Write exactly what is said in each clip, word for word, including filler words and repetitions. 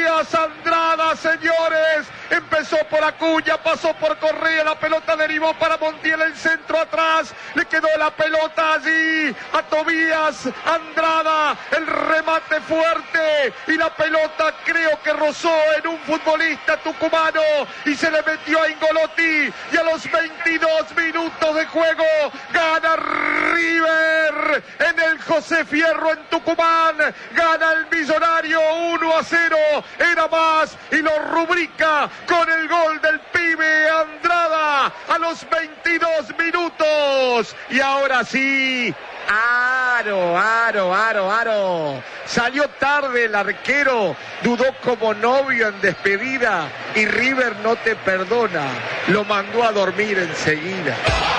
Díaz, Andrada, señores. Empezó por Acuña, pasó por Correa, la pelota derivó para Montiel, el centro atrás, le quedó la pelota allí a Tobías, Andrada, el remate fuerte y la pelota creo que rozó en un futbolista tucumano y se le metió a Ingolotti y a los veintidós minutos de juego gana River en el José Fierro en Tucumán, gana el Millonario uno a cero, era más y lo rubrica con el gol del pibe Andrada a los veintidós minutos. Y ahora sí, aro, aro, aro, aro. Salió tarde el arquero, dudó como novio en despedida y River no te perdona. Lo mandó a dormir enseguida.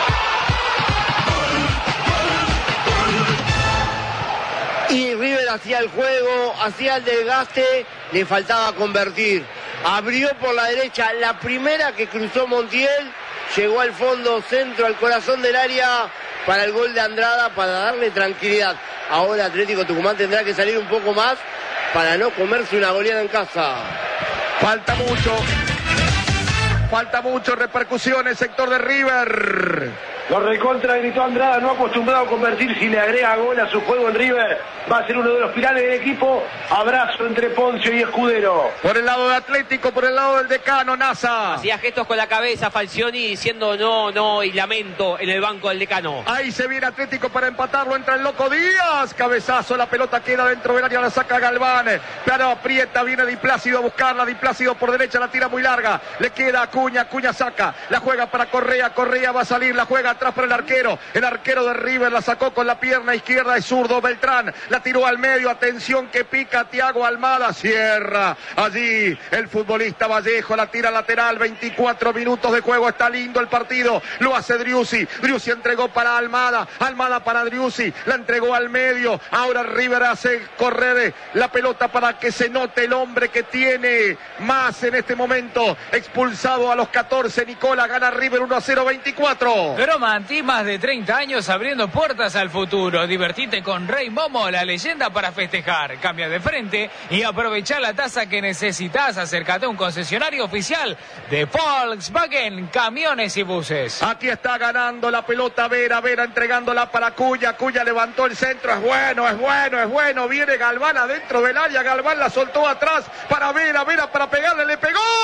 Y River hacía el juego, hacía el desgaste, le faltaba convertir. Abrió por la derecha, la primera que cruzó Montiel, llegó al fondo, centro, al corazón del área para el gol de Andrada, para darle tranquilidad. Ahora Atlético Tucumán tendrá que salir un poco más para no comerse una goleada en casa. Falta mucho, falta mucho, repercusión en el sector de River. Lo recontra gritó Andrada, no acostumbrado a convertir, si le agrega gol a su juego en River, va a ser uno de los pilares del equipo. Abrazo entre Poncio y Escudero. Por el lado de Atlético, por el lado del decano, Nasa. Hacía gestos con la cabeza Falcioni diciendo no, no y lamento en el banco del decano. Ahí se viene Atlético para empatarlo, entra el Loco Díaz, cabezazo, la pelota queda dentro del área, la saca Galván, pero aprieta, viene Di Plácido a buscarla, Di Plácido por derecha, la tira muy larga, le queda Acuña, Acuña saca, la juega para Correa, Correa va a salir, la juega atrás para el arquero, el arquero de River la sacó con la pierna izquierda, es zurdo Beltrán, la tiró al medio, atención que pica Thiago Almada, cierra allí el futbolista Vallejo, la tira lateral, veinticuatro minutos de juego, está lindo el partido, lo hace Driussi, Driussi entregó para Almada, Almada para Driussi, la entregó al medio, ahora River hace correr la pelota para que se note el hombre que tiene más en este momento, expulsado a los catorce, Nicola, gana River uno a cero, veinticuatro. Gromanti, más de treinta años abriendo puertas al futuro. Divertite con Rey Momo, la leyenda para festejar. Cambia de frente y aprovecha la tasa que necesitas. Acércate a un concesionario oficial de Volkswagen, camiones y buses. Aquí está ganando la pelota Vera, Vera entregándola para Acuña, Acuña levantó el centro, es bueno, es bueno, es bueno, viene Galván adentro del área, Galván la soltó atrás para Vera, Vera para pegarle, le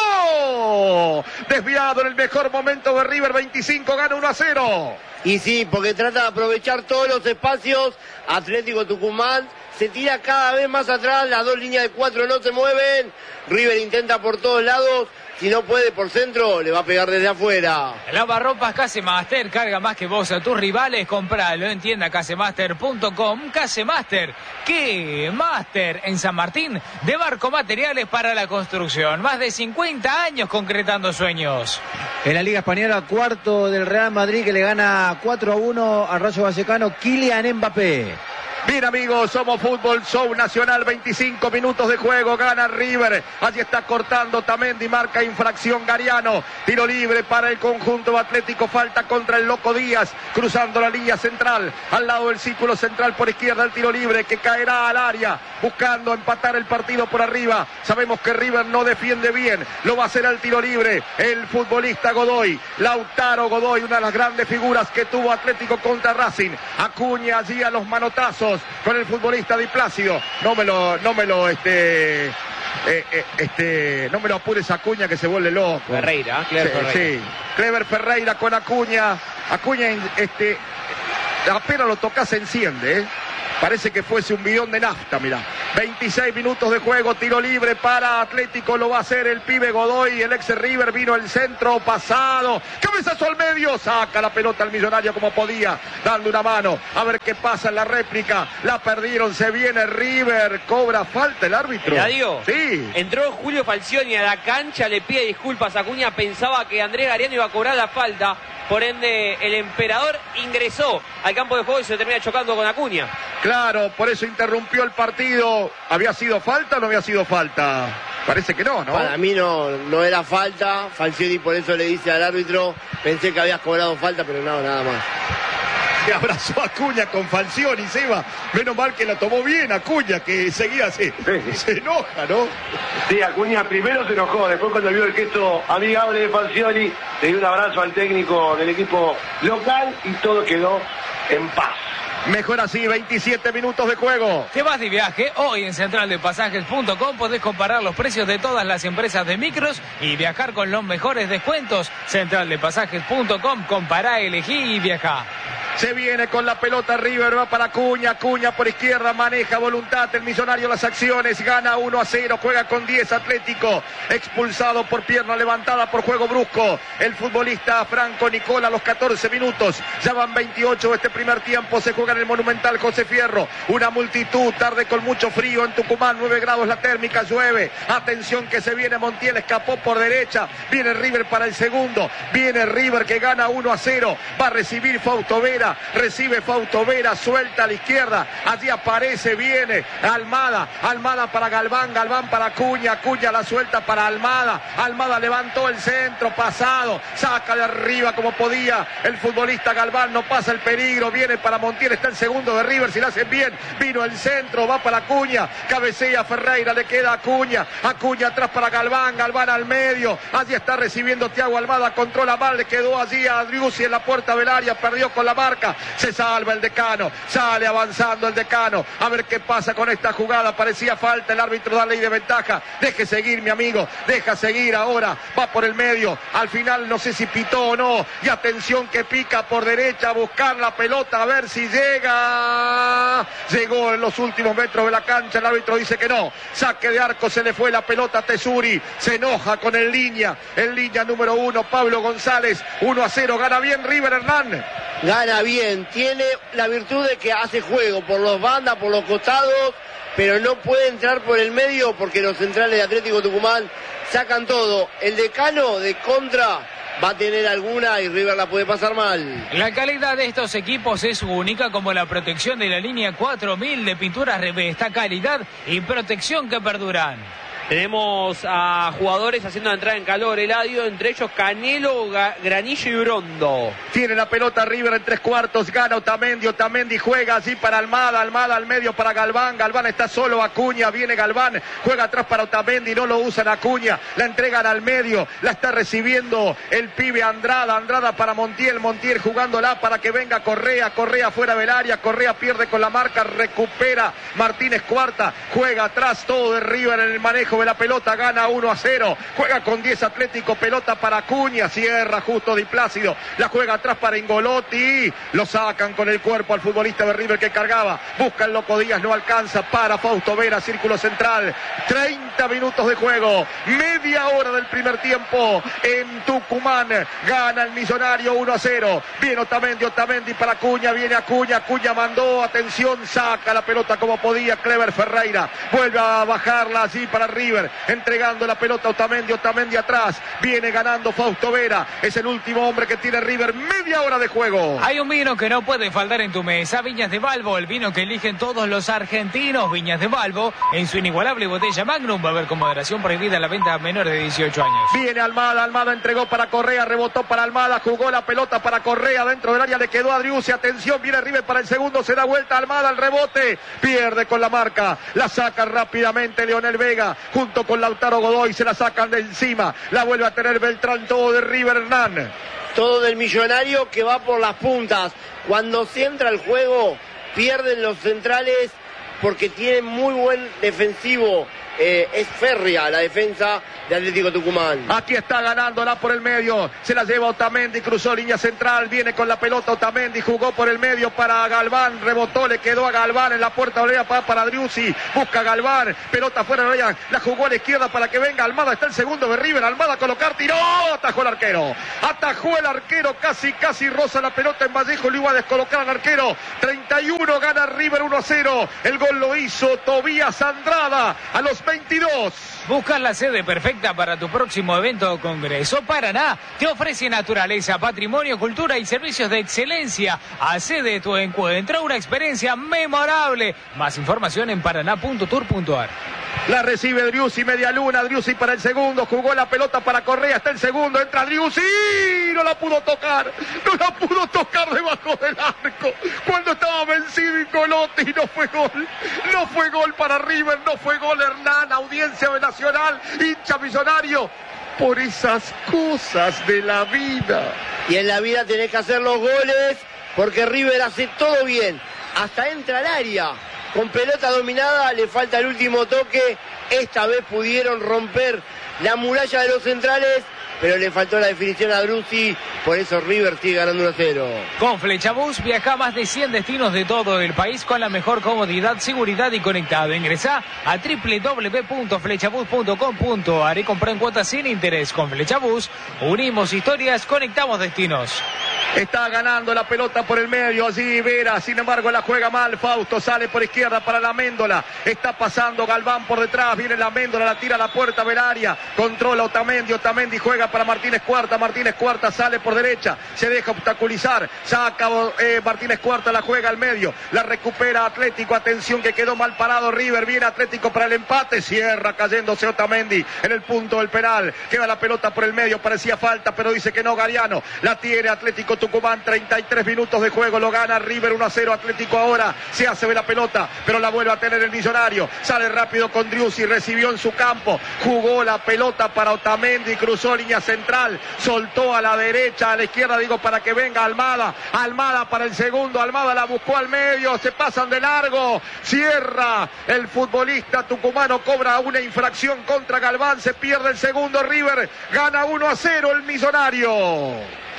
pegó, desviado en el mejor momento de River, veinticinco, gana uno a cero. Y sí, porque trata de aprovechar todos los espacios. Atlético Tucumán se tira cada vez más atrás, las dos líneas de cuatro no se mueven, River intenta por todos lados, si no puede por centro, le va a pegar desde afuera. Lavarropas Casemaster, carga más que vos a tus rivales, compralo en tienda casemaster punto com. Casemaster, ¿qué? Master en San Martín, de Barco Materiales para la construcción. Más de cincuenta años concretando sueños. En la Liga Española, cuarto del Real Madrid que le gana cuatro a uno al Rayo Vallecano, Kylian Mbappé. Bien amigos, somos Fútbol Show Nacional, veinticinco minutos de juego, gana River, allí está cortando Tamendi, marca infracción Gariano, tiro libre para el conjunto atlético, falta contra el Loco Díaz, cruzando la línea central, al lado del círculo central por izquierda el tiro libre que caerá al área, buscando empatar el partido por arriba, sabemos que River no defiende bien, lo va a hacer al tiro libre, el futbolista Godoy, Lautaro Godoy, una de las grandes figuras que tuvo Atlético contra Racing, Acuña allí a los manotazos, con el futbolista Di Plácido, no me lo, no me lo, este, eh, eh, este, no me lo apures Acuña que se vuelve loco. Ferreira, Clever sí, Ferreira. Sí, Clever Ferreira con Acuña, Acuña, este, apenas lo tocas se enciende, ¿eh? Parece que fuese un bidón de nafta, mirá. veintiséis minutos de juego, tiro libre para Atlético, lo va a hacer el pibe Godoy, el ex River, vino el centro pasado, cabezazo al medio, saca la pelota al Millonario como podía, dando una mano, a ver qué pasa en la réplica, la perdieron, se viene River, cobra falta el árbitro. ¿Eladio? Sí. Entró Julio Falcioni a la cancha, le pide disculpas a Acuña, pensaba que Andrés Gariano iba a cobrar la falta, por ende el emperador ingresó al campo de juego y se termina chocando con Acuña. Claro, por eso interrumpió el partido. ¿Había sido falta o no había sido falta? Parece que no, ¿no? Para mí no, no era falta. Falcioni por eso le dice al árbitro, pensé que habías cobrado falta, pero no, nada más. que abrazó a Acuña con Falcioni, Seba. Menos mal que la tomó bien Acuña, que seguía así. Sí. Se enoja, ¿no? Sí, Acuña primero se enojó, después cuando vio el gesto amigable de Falcioni, le dio un abrazo al técnico del equipo local y todo quedó en paz. Mejor así, veintisiete minutos de juego. ¿Te vas de viaje? Hoy en central de pasajes punto com podés comparar los precios de todas las empresas de micros y viajar con los mejores descuentos. central de pasajes punto com, compará, elegí y viajá. Se viene con la pelota River, va para Acuña, Acuña por izquierda, maneja voluntad, el Millonario las acciones, gana uno a cero, juega con diez Atlético, expulsado por pierna levantada por juego brusco, el futbolista Franco Nicola a los catorce minutos, ya van veintiocho de este primer tiempo, se juega en el Monumental José Fierro, una multitud, tarde con mucho frío en Tucumán, nueve grados la térmica, llueve, atención que se viene Montiel, escapó por derecha, viene River para el segundo, viene River que gana uno a cero, va a recibir Fausto Vera, recibe Fausto Vera, suelta a la izquierda, allí aparece, viene Almada, Almada para Galván, Galván para Acuña, Acuña la suelta para Almada, Almada levantó el centro, pasado, saca de arriba como podía el futbolista Galván, no pasa el peligro, viene para Montiel, está el segundo de River, si lo hacen bien, vino el centro, va para Acuña, cabecea Ferreira, le queda Acuña, Acuña atrás para Galván, Galván al medio, allí está recibiendo Thiago Almada, controla mal, le quedó allí a Driussi en la puerta del área, perdió con la marca, se salva el Decano, sale avanzando el Decano, a ver qué pasa con esta jugada, parecía falta, el árbitro da ley de ventaja, deje seguir mi amigo, deja seguir ahora, va por el medio, al final no sé si pitó o no, y atención que pica por derecha a buscar la pelota, a ver si llega, llegó en los últimos metros de la cancha, el árbitro dice que no, saque de arco, se le fue la pelota a Tesuri, se enoja con el línea, el línea número uno, Pablo González, uno a cero, gana bien River, Hernán. Gana bien, tiene la virtud de que hace juego por los bandas, por los costados, pero no puede entrar por el medio porque los centrales de Atlético Tucumán sacan todo. El Decano de contra va a tener alguna y River la puede pasar mal. La calidad de estos equipos es única, como la protección de la línea cuatro mil de pinturas Revesta, calidad y protección que perduran. Tenemos a jugadores haciendo la entrada en calor, Eladio, entre ellos Canelo, Granillo y Brondo. Tiene la pelota River en tres cuartos, gana Otamendi, Otamendi juega así para Almada, Almada al medio para Galván, Galván está solo, Acuña, viene Galván, juega atrás para Otamendi, no lo usan Acuña, la entregan al medio, la está recibiendo el pibe Andrada, Andrada para Montiel, Montiel jugándola para que venga Correa, Correa fuera del área, Correa pierde con la marca, recupera Martínez Cuarta, juega atrás todo de River en el manejo de la pelota, gana uno a cero, juega con diez Atlético, pelota para Acuña, cierra justo Di Plácido, la juega atrás para Ingolotti, lo sacan con el cuerpo al futbolista de River que cargaba, busca el Loco Díaz, no alcanza, para Fausto Vera, círculo central, treinta minutos de juego, media hora del primer tiempo en Tucumán, gana el Millonario uno a cero, viene Otamendi, Otamendi para Acuña, viene Acuña, Acuña mandó, atención, saca la pelota como podía, Clever Ferreira, vuelve a bajarla allí para River, entregando la pelota a Otamendi, Otamendi atrás, viene ganando Fausto Vera, es el último hombre que tiene River, media hora de juego. Hay un vino que no puede faltar en tu mesa, Viñas de Valvo, el vino que eligen todos los argentinos, Viñas de Valvo, en su inigualable botella Magnum, va a haber con moderación prohibida la venta a menores de dieciocho años. Viene Almada, Almada entregó para Correa, rebotó para Almada, jugó la pelota para Correa, dentro del área le quedó a Driussi, atención, viene River para el segundo, se da vuelta Almada, al rebote, pierde con la marca, la saca rápidamente Leonel Vega, junto con Lautaro Godoy, se la sacan de encima, la vuelve a tener Beltrán, todo de River, Hernán. Todo del Millonario que va por las puntas. Cuando se entra el juego, pierden los centrales porque tienen muy buen defensivo. Eh, es férrea la defensa de Atlético Tucumán. Aquí está ganándola por el medio, se la lleva Otamendi, cruzó línea central, viene con la pelota Otamendi, jugó por el medio para Galván, rebotó, le quedó a Galván en la puerta de para, para Driussi, busca Galván, pelota fuera de área, la jugó a la izquierda para que venga Almada, está el segundo de River, Almada a colocar, tiró, atajó el arquero, atajó el arquero, casi casi roza la pelota en Vallejo, le iba a descolocar al arquero, treinta y uno, gana River uno a cero, el gol lo hizo Tobías Andrada a los veintidós. Buscar la sede perfecta para tu próximo evento o congreso. Paraná te ofrece naturaleza, patrimonio, cultura y servicios de excelencia. Hacé de tu encuentro una experiencia memorable. Más información en paraná punto tour punto ar. La recibe Driussi, media luna, Driussi para el segundo, jugó la pelota para Correa, está el segundo, entra Driussi, no la pudo tocar, no la pudo tocar debajo del arco, cuando estaba vencido Incolotti, no fue gol, no fue gol para River, no fue gol Hernán, audiencia de Nacional, hincha Millonario, por esas cosas de la vida. Y en la vida tenés que hacer los goles, porque River hace todo bien, hasta entra al área. Con pelota dominada, le falta el último toque. Esta vez pudieron romper la muralla de los centrales, pero le faltó la definición a Driussi. Por eso River sigue ganando uno a cero. Con Flechabús viaja a más de cien destinos de todo el país con la mejor comodidad, seguridad y conectado. Ingresá a doble u doble u doble u punto flechabús punto com punto a r y comprá en cuotas sin interés. Con Flechabús unimos historias, conectamos destinos. Está ganando la pelota por el medio, allí Vera, sin embargo la juega mal, Fausto sale por izquierda para la Méndola, está pasando Galván por detrás, viene la Méndola, la tira a la puerta del área, controla Otamendi, Otamendi juega para Martínez Cuarta, Martínez Cuarta sale por derecha, se deja obstaculizar, saca eh, Martínez Cuarta, la juega al medio, la recupera Atlético, atención que quedó mal parado River, viene Atlético para el empate, cierra cayéndose Otamendi en el punto del penal, queda la pelota por el medio, parecía falta, pero dice que no Gariano, la tiene Atlético Tucumán, treinta y tres minutos de juego, lo gana River uno a cero, Atlético ahora se hace de la pelota, pero la vuelve a tener el Millonario, sale rápido con Driussi, recibió en su campo, jugó la pelota para Otamendi, cruzó línea central, soltó a la derecha, a la izquierda digo para que venga Almada, Almada para el segundo, Almada la buscó al medio, se pasan de largo, cierra el futbolista tucumano, cobra una infracción contra Galván, se pierde el segundo, River gana uno a cero el Millonario.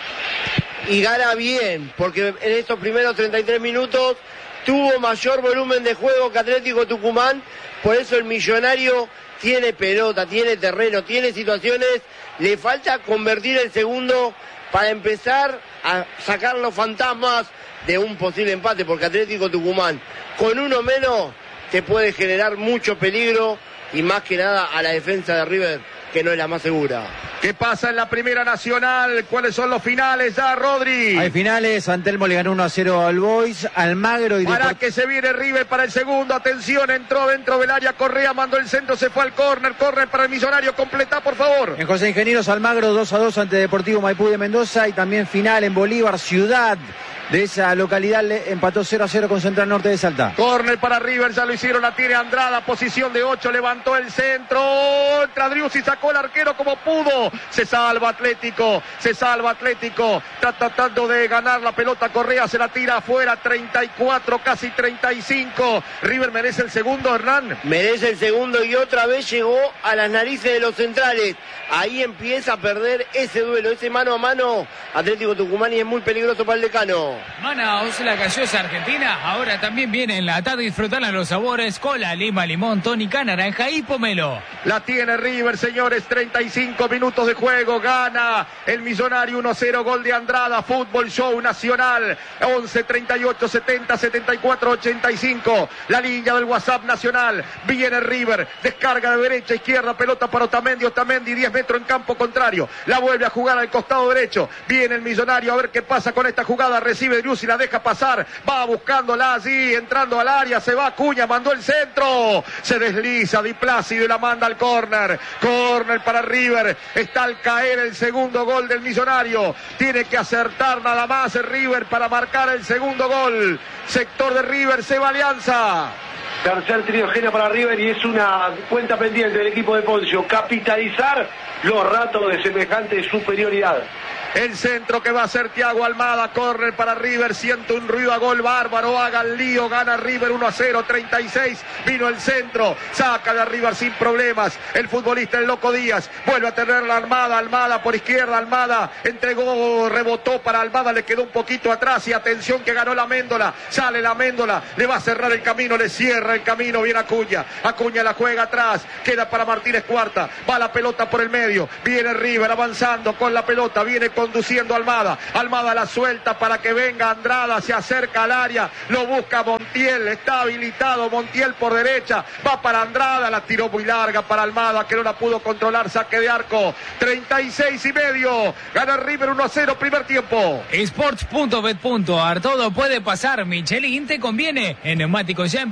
Y gana bien, porque en estos primeros treinta y tres minutos tuvo mayor volumen de juego que Atlético Tucumán, por eso el Millonario tiene pelota, tiene terreno, tiene situaciones, le falta convertir el segundo para empezar a sacar los fantasmas de un posible empate, porque Atlético Tucumán con uno menos te puede generar mucho peligro y más que nada a la defensa de River, que no es la más segura. ¿Qué pasa en la Primera Nacional? ¿Cuáles son los finales ya, Rodri? Hay finales, San Telmo le ganó uno a cero al Boys, Almagro y... Para Deport... que se viene River para el segundo, atención, entró dentro del área, Correa mandó el centro, se fue al córner, córner para el Millonario, completa por favor. En José Ingenieros, Almagro dos a dos ante Deportivo Maipú de Mendoza y también final en Bolívar, Ciudad. De esa localidad le empató cero a cero con Central Norte de Salta. Córner para River, ya lo hicieron, la tiene Andrada, posición de ocho, levantó el centro, entra Driussi, sacó el arquero como pudo, se salva Atlético, se salva Atlético, está tratando de ganar la pelota, Correa se la tira afuera, treinta y cuatro, casi treinta y cinco, River merece el segundo, Hernán. Merece el segundo y otra vez llegó a las narices de los centrales, ahí empieza a perder ese duelo, ese mano a mano, Atlético Tucumán, y es muy peligroso para el Decano. Manaos, la gaseosa argentina, ahora también viene enlatada y disfrutan los sabores cola, lima, limón, tónica, naranja y pomelo. La tiene River, señores, treinta y cinco minutos de juego, gana el Millonario uno a cero, gol de Andrada, Fútbol Show Nacional, once, treinta y ocho, setenta, setenta y cuatro, ochenta y cinco, la línea del WhatsApp Nacional, viene River, descarga de derecha, izquierda, pelota para Otamendi, Otamendi, diez metros en campo contrario, la vuelve a jugar al costado derecho, viene el Millonario a ver qué pasa con esta jugada, recibe Driussi, la deja pasar, va buscándola allí, entrando al área, se va Acuña, mandó el centro, se desliza Di Plácido y la manda al córner, córner para River, está al caer el segundo gol del Millonario, tiene que acertar nada más el River para marcar el segundo gol, sector de River, se va Alianza. Tercer tridogeno para River y es una cuenta pendiente del equipo de Poncio, capitalizar los ratos de semejante superioridad. El centro que va a ser Thiago Almada, córner para River, siente un ruido a gol bárbaro, haga el lío, gana River uno a cero, treinta y seis, vino el centro, saca de arriba sin problemas, el futbolista el Loco Díaz, vuelve a tener la Almada, Almada por izquierda, Almada entregó, rebotó para Almada, le quedó un poquito atrás y atención que ganó la Méndola, sale la Méndola, le va a cerrar el camino, le cierra el camino, viene Acuña, Acuña la juega atrás, queda para Martínez Cuarta, va la pelota por el medio, viene River avanzando con la pelota, viene con conduciendo Almada, Almada la suelta para que venga Andrada, se acerca al área, lo busca Montiel, está habilitado Montiel por derecha, va para Andrada, la tiró muy larga para Almada que no la pudo controlar, saque de arco, treinta y seis y medio, gana River uno a cero, primer tiempo. Sports punto bet punto a r, todo puede pasar, Michelin te conviene, en neumáticos Jean Pietro,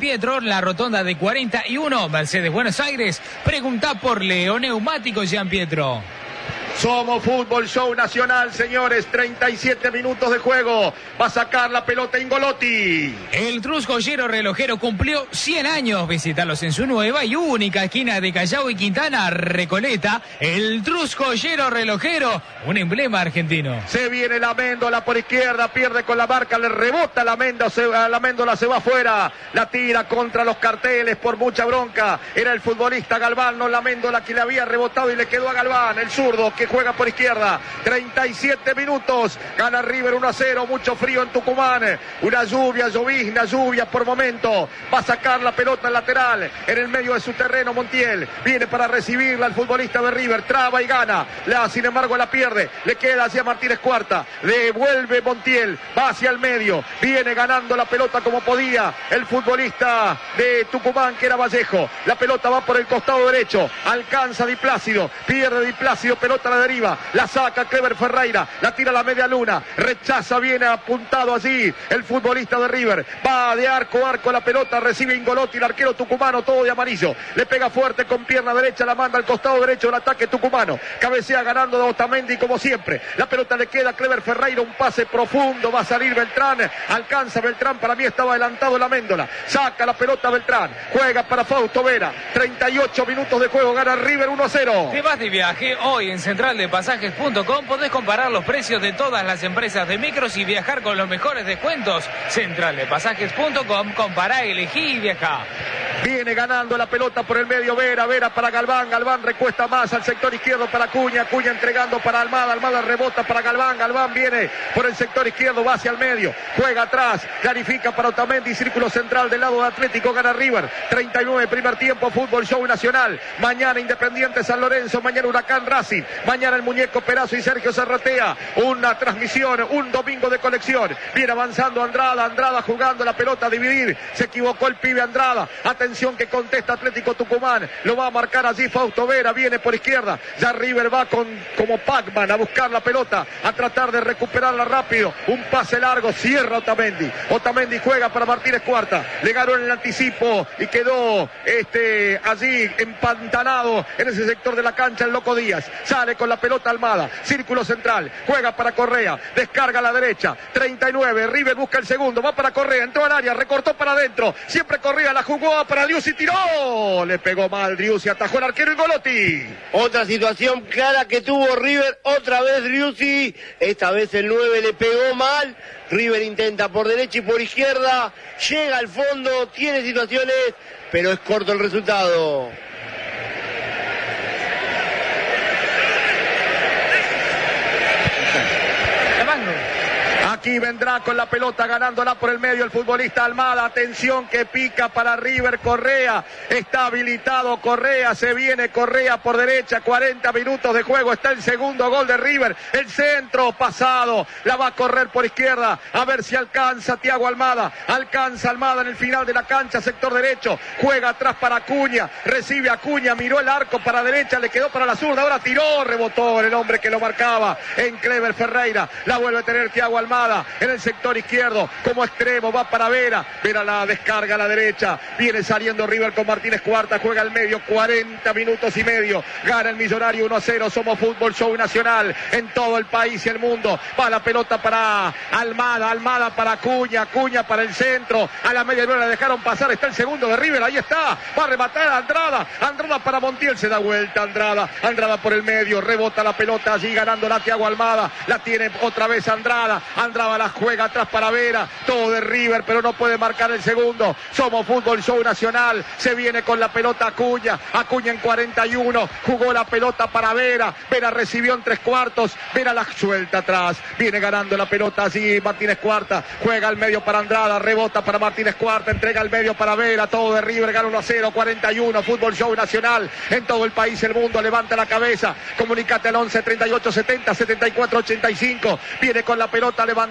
por la rotonda de cuarenta y uno, Mercedes Buenos Aires. Preguntá por Leo Neumáticos Gian Pietro. Somos Fútbol Show Nacional, señores. treinta y siete minutos de juego. Va a sacar la pelota Ingolotti. El Truscollero Relojero cumplió cien años. Visitarlos en su nueva y única esquina de Callao y Quintana, Recoleta. El Truscollero Relojero, un emblema argentino. Se viene la Méndola por izquierda, pierde con la marca, le rebota la Méndola, se, la Méndola se va afuera. La tira contra los carteles por mucha bronca. Era el futbolista Galván, no la Méndola, que le había rebotado y le quedó a Galván, el zurdo, que juega por izquierda. treinta y siete minutos, gana River uno a cero, mucho frío en Tucumán, una lluvia, llovizna, lluvia por momento. Va a sacar la pelota al lateral, en el medio de su terreno Montiel, viene para recibirla el futbolista de River, traba y gana, la, sin embargo la pierde, le queda hacia Martínez Cuarta, le vuelve Montiel, va hacia el medio, viene ganando la pelota como podía el futbolista de Tucumán, que era Vallejo. La pelota va por el costado derecho, alcanza Di Plácido, pierde Di Plácido, pelota a la deriva, la saca Clever Ferreira, la tira a la media luna, rechaza, viene apuntado allí el futbolista de River, va de arco a arco la pelota, recibe Ingolotti, el arquero tucumano, todo de amarillo, le pega fuerte con pierna derecha, la manda al costado derecho del ataque tucumano, cabecea ganando de Otamendi como siempre, la pelota le queda a Clever Ferreira, un pase profundo, va a salir Beltrán, alcanza Beltrán, para mí estaba adelantado la Méndola, saca la pelota Beltrán, juega para Fausto Vera, treinta y ocho minutos de juego, gana River uno a cero. Te vas de viaje hoy en Central de Pasajes punto com, podés comparar los precios de todas las empresas de micros y viajar con los mejores descuentos. Central de Pasajes punto com, compará, elegí y viajá. Viene ganando la pelota por el medio Vera, Vera para Galván, Galván recuesta más al sector izquierdo para Acuña, Acuña entregando para Almada, Almada rebota para Galván, Galván viene por el sector izquierdo, va hacia el medio, juega atrás, clarifica para Otamendi, círculo central del lado de Atlético, gana River, treinta y nueve primer tiempo, Fútbol Show Nacional, mañana Independiente San Lorenzo, mañana Huracán Racing, mañana el Muñeco Perazo y Sergio Zarratea, una transmisión, un domingo de colección, viene avanzando Andrada, Andrada jugando la pelota a dividir, se equivocó el pibe Andrada, atención que contesta Atlético Tucumán, lo va a marcar allí Fausto Vera, viene por izquierda, ya River va con, como Pac-Man a buscar la pelota, a tratar de recuperarla rápido, un pase largo, cierra Otamendi, Otamendi juega para Martínez Cuarta, le ganó en el anticipo y quedó este, allí empantanado en ese sector de la cancha el Loco Díaz, sale con la pelota Almada, círculo central, juega para Correa, descarga a la derecha, treinta y nueve, River busca el segundo, va para Correa, entró al área, recortó para adentro, siempre Correa, la jugó para Driussi, tiró, le pegó mal Driussi, atajó el arquero Ingolotti. Otra situación clara que tuvo River, otra vez Driussi, esta vez el nueve le pegó mal, River intenta por derecha y por izquierda, llega al fondo, tiene situaciones, pero es corto el resultado. Aquí vendrá con la pelota ganándola por el medio el futbolista Almada. Atención que pica para River Correa. Está habilitado Correa. Se viene Correa por derecha. cuarenta minutos de juego. Está el segundo gol de River. El centro pasado. La va a correr por izquierda. A ver si alcanza Thiago Almada. Alcanza Almada en el final de la cancha. Sector derecho. Juega atrás para Acuña. Recibe Acuña. Miró el arco para derecha. Le quedó para la zurda. Ahora tiró. Rebotó en el hombre que lo marcaba. En Clever Ferreira. La vuelve a tener Thiago Almada. En el sector izquierdo, como extremo, va para Vera, Vera la descarga a la derecha, viene saliendo River con Martínez Cuarta, juega al medio, cuarenta minutos y medio, gana el Millonario uno a cero, somos Fútbol Show Nacional, en todo el país y el mundo, va la pelota para Almada, Almada para Acuña, Acuña para el centro, a la media luna la dejaron pasar, está el segundo de River, ahí está, va a rematar a Andrada, Andrada para Montiel, se da vuelta Andrada, Andrada por el medio, rebota la pelota allí ganando la Thiago Almada, la tiene otra vez Andrada, Andrada la juega atrás para Vera, todo de River, pero no puede marcar el segundo. Somos Fútbol Show Nacional, se viene con la pelota Acuña, Acuña en cuarenta y uno, jugó la pelota para Vera, Vera recibió en tres cuartos, Vera la suelta atrás, viene ganando la pelota así Martínez Cuarta, juega al medio para Andrada, rebota para Martínez Cuarta, entrega al medio para Vera, todo de River, gana uno a cero, cuarenta y uno, Fútbol Show Nacional, en todo el país y el mundo, levanta la cabeza, comunicate al once treinta y ocho setenta setenta y cuatro ochenta y cinco, viene con la pelota levantando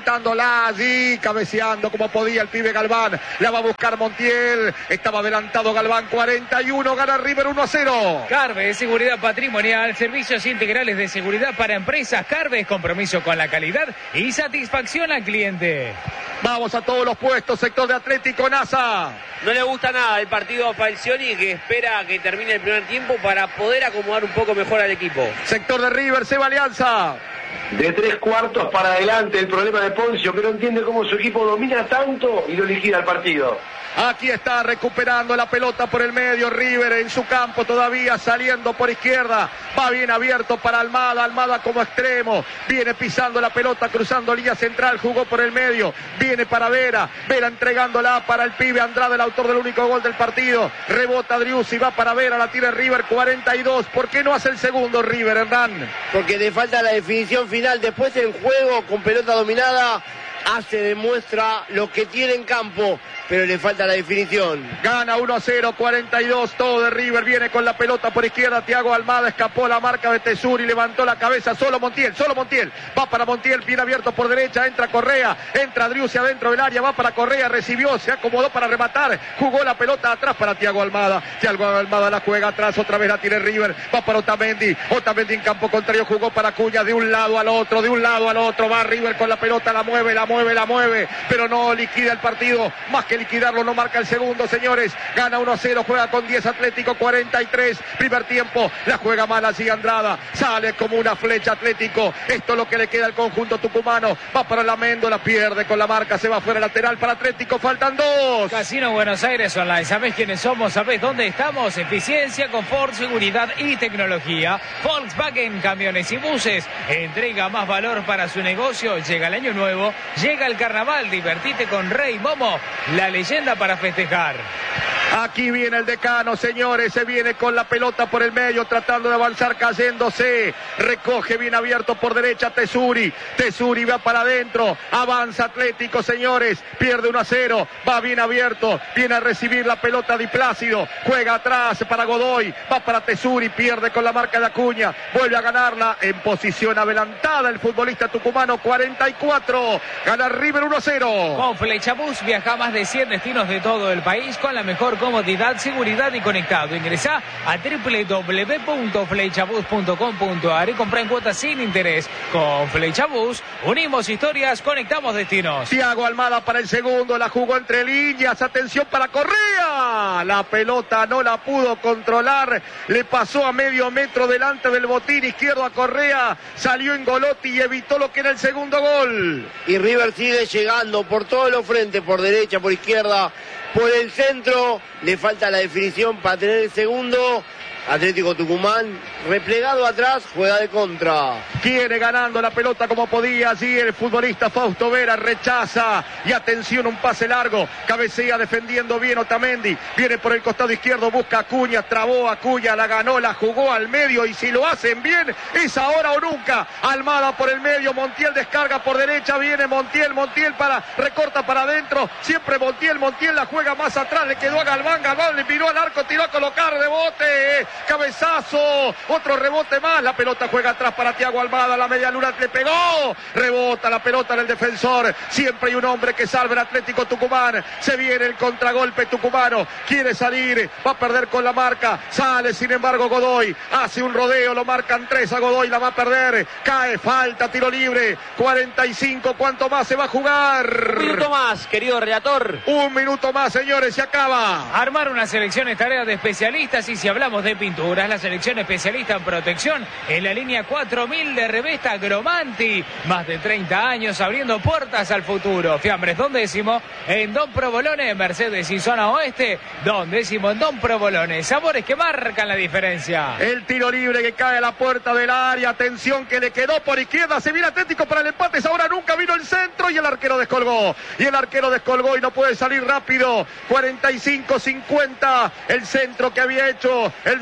levantándola allí, cabeceando como podía el pibe Galván. La va a buscar Montiel. Estaba adelantado Galván, cuarenta y uno, gana River uno a cero. Carves, seguridad patrimonial, servicios integrales de seguridad para empresas. Carves, compromiso con la calidad y satisfacción al cliente. Vamos a todos los puestos, sector de Atlético, NASA. No le gusta nada el partido a Falcioni, que espera que termine el primer tiempo para poder acomodar un poco mejor al equipo. Sector de River, Seba Alianza. De tres cuartos para adelante el problema de Poncio, que no entiende cómo su equipo domina tanto y lo liquida el partido. Aquí está recuperando la pelota por el medio River en su campo todavía, saliendo por izquierda, va bien abierto para Almada, Almada como extremo, viene pisando la pelota, cruzando línea central, jugó por el medio, viene para Vera, Vera entregándola para el pibe Andrade, el autor del único gol del partido, rebota Driussi, va para Vera, la tira River, cuarenta y dos, ¿por qué no hace el segundo River, Hernán? Porque le falta la definición final, después el juego con pelota dominada hace, demuestra lo que tiene en campo, pero le falta la definición. Gana uno a cero, cuarenta y dos, todo de River, viene con la pelota por izquierda, Thiago Almada escapó la marca de Tesuri, levantó la cabeza, solo Montiel, solo Montiel, va para Montiel, bien abierto por derecha, entra Correa, entra Driussi adentro del área, va para Correa, recibió, se acomodó para rematar, jugó la pelota atrás para Thiago Almada, Thiago Almada la juega atrás, otra vez la tiene River, va para Otamendi, Otamendi en campo contrario, jugó para Acuña, de un lado al otro, de un lado al otro, va River con la pelota, la mueve, la mueve, la mueve, pero no liquida el partido, más que liquidarlo, no marca el segundo, señores, gana uno a cero, juega con diez Atlético, cuarenta y tres, primer tiempo, la juega mal así Andrada, sale como una flecha Atlético, esto es lo que le queda al conjunto tucumano, va para la Méndola, pierde con la marca, se va fuera lateral para Atlético, faltan dos. Casino Buenos Aires Online, ¿sabés quiénes somos? ¿Sabés dónde estamos? Eficiencia, confort, seguridad y tecnología. Volkswagen Camiones y Buses, entrega más valor para su negocio, llega el año nuevo, llega el carnaval, divertite con Rey Momo, la leyenda para festejar. Aquí viene el decano, señores, se viene con la pelota por el medio, tratando de avanzar, cayéndose, recoge bien abierto por derecha Tesuri, Tesuri va para adentro, avanza Atlético, señores, pierde uno a cero, va bien abierto, viene a recibir la pelota Di Plácido, juega atrás para Godoy, va para Tesuri, pierde con la marca de Acuña, vuelve a ganarla en posición adelantada el futbolista tucumano, cuarenta y cuatro, gana River uno a cero. Con Flechabús viaja a más de cien destinos de todo el país con la mejor comodidad, seguridad y conectado. Ingresá a doble u doble u doble u punto flechabus punto com punto a r y compra en cuotas sin interés. Con Flechabús unimos historias, conectamos destinos. Thiago Almada para el segundo, la jugó entre líneas, atención para Correa, la pelota no la pudo controlar, le pasó a medio metro delante del botín izquierdo a Correa, salió en Golotti y evitó lo que era el segundo gol. Y River sigue llegando por todos los frentes, por derecha, por izquierda, por el centro, le falta la definición para tener el segundo. Atlético Tucumán, replegado atrás, juega de contra. Quiere ganando la pelota como podía, allí el futbolista Fausto Vera rechaza, y atención, un pase largo, cabecea defendiendo bien Otamendi, viene por el costado izquierdo, busca Acuña, trabó Acuña, la ganó, la jugó al medio, y si lo hacen bien, es ahora o nunca. Almada por el medio, Montiel descarga por derecha, viene Montiel, Montiel para, recorta para adentro, siempre Montiel, Montiel la juega más atrás, le quedó a Galván, Galván le miró al arco, tiró a colocar, rebote, cabezazo, otro rebote más, la pelota juega atrás para Thiago Almada, la media luna le pegó, rebota la pelota en el defensor, siempre hay un hombre que salva el Atlético Tucumán, se viene el contragolpe tucumano, quiere salir, va a perder con la marca, sale sin embargo Godoy, hace un rodeo, lo marcan tres a Godoy, la va a perder, cae, falta, tiro libre, cuarenta y cinco, ¿cuánto más se va a jugar? Un minuto más, querido relator. Un minuto más, señores, se acaba. Armar una selección es tarea de especialistas, y si hablamos de pinturas, la selección especialista en protección en la línea cuatro mil de Revesta Gromanti. Más de treinta años abriendo puertas al futuro. Fiambres Don Décimo en Don Provolone, Mercedes y Zona Oeste. Don Décimo en Don Provolone. Sabores que marcan la diferencia. El tiro libre que cae a la puerta del área. Atención que le quedó por izquierda. Se viene Atlético para el empate. Ahora nunca vino el centro y el arquero descolgó. Y el arquero descolgó y no puede salir rápido. cuarenta y cinco cincuenta. El centro que había hecho el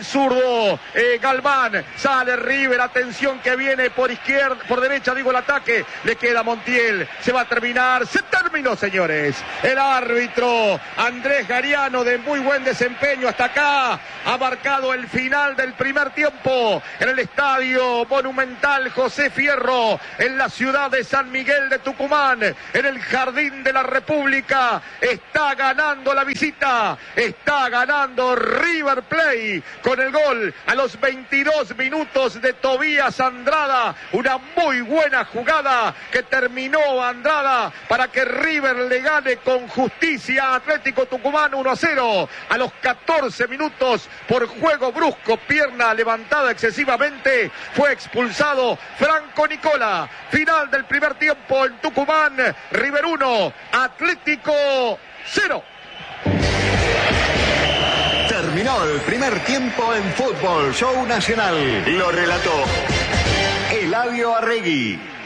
zurdo eh, Galván. Sale River, atención que viene por izquierda, por derecha digo el ataque. Le queda Montiel, se va a terminar. Se terminó, señores. El árbitro Andrés Gariano, de muy buen desempeño hasta acá, ha marcado el final del primer tiempo en el Estadio Monumental José Fierro, en la ciudad de San Miguel de Tucumán, en el Jardín de la República. Está ganando la visita, está ganando River Plate con el gol a los veintidós minutos de Tobías Andrada. Una muy buena jugada que terminó Andrada para que River le gane con justicia a Atlético Tucumán uno a cero. A los catorce minutos, por juego brusco, pierna levantada excesivamente, fue expulsado Franco Nicola. Final del primer tiempo en Tucumán. River uno, Atlético cero. Terminó el primer tiempo en Fútbol Show Nacional. Lo relató Eladio Arregui.